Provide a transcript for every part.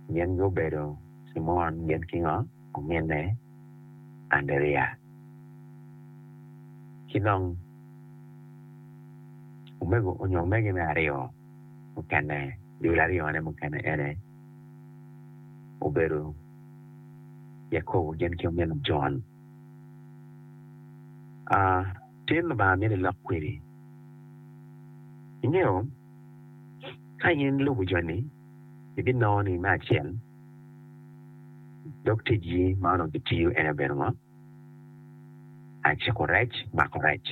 yen go bedo Simon yen kingo ngene Andrea kinong umego me ario mukane dulario ne mukane ere uberu Yakobo yen kingo John tin ba mi la kwiri inyo kayin lu joni ibi no ni ma chen Dr. G man of the TU and Benwa I check correct ma correct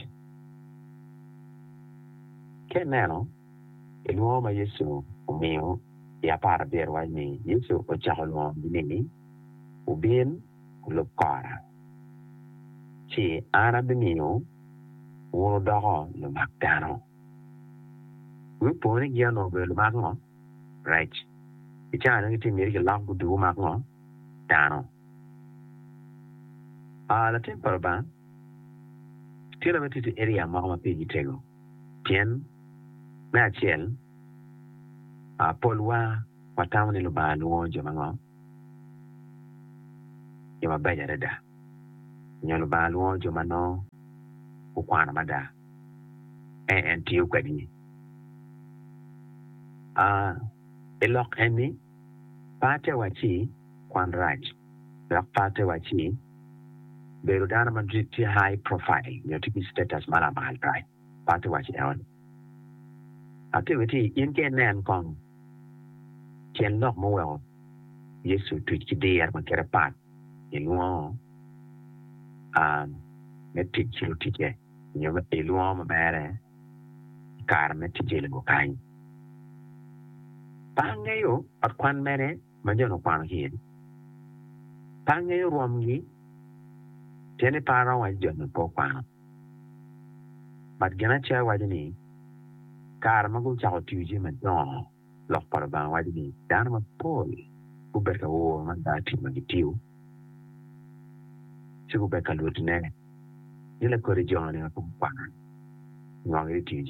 kenano ilo ma Yesu umio ya para berwa ni Yesu o chakolo ni ubin ulokara ci ara benio wono dogo lo magdano we pone giano be lo magno right ichana ngi timiri ke lambu du magno dano la temper ba tira meti to area magma pe gitego tien na chel polwa watamni lo ba lo jo mango yama baja da nyalo ba lo jo mano ukwana mada en tiu kwadi elok eni pate wachi kwan raj lok pate wachi bero dana madrid high profile tipi status mala mahal try pate wachi ewan ate weti inke nen kong chen lok mo wel Yesu tuit ki der makere pat iluo metik chilu tije nyo iluo mabere kar metije le bokai pangeyo at kwan mere majono kwan hien pangeyo romgi tiene para wa jono po kwan bat gana cha wajini kar magu chao tuje majono lok para ba wajini dan ma pol uberka wo man dati magitiu sigu beka lutne ile kore jone ko kwan ngong ri